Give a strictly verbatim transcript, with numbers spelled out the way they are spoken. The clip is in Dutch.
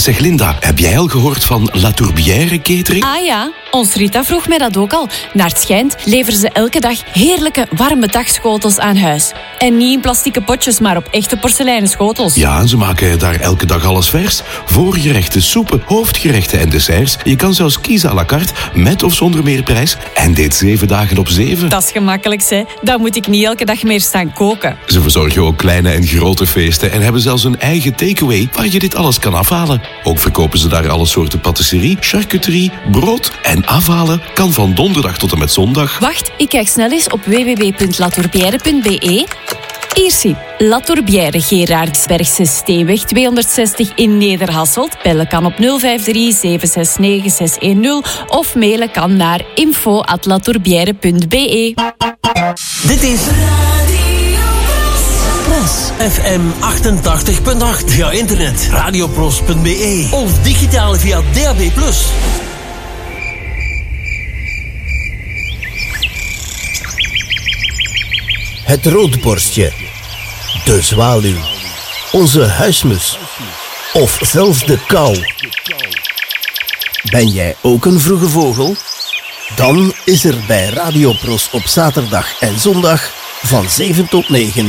Zeg Linda, heb jij al gehoord van La Tourbière Catering? Ah ja, ons Rita vroeg mij dat ook al. Naar het schijnt leveren ze elke dag heerlijke warme dagschotels aan huis. En niet in plastieke potjes, maar op echte porseleinen schotels. Ja, en ze maken daar elke dag alles vers. Voorgerechten, soepen, hoofdgerechten en desserts. Je kan zelfs kiezen à la carte, met of zonder meerprijs. En dit zeven dagen op zeven. Dat is gemakkelijk, hè. Dan moet ik niet elke dag meer staan koken. Ze verzorgen ook kleine en grote feesten en hebben zelfs een eigen takeaway waar je dit alles kan afhalen. Ook verkopen ze daar alle soorten patisserie, charcuterie, brood en afhalen kan van donderdag tot en met zondag. Wacht, ik kijk snel eens op w w w punt latourbière punt b e. Hier zie, La Tourbière, Gerardsbergse Steenweg tweehonderdzestig in Nederhasselt. Bellen kan op nul vijf drie zeven zes negen zes een nul of mailen kan naar info at latourbière punt b e. Dit is Pros F M achtentachtig punt acht. Via internet radiopros punt b e of digitaal via D A B plus. Het roodborstje, de zwaluw, onze huismus of zelfs de kou. Ben jij ook een vroege vogel? Dan is er bij Radio Pros op zaterdag en zondag van zeven tot negen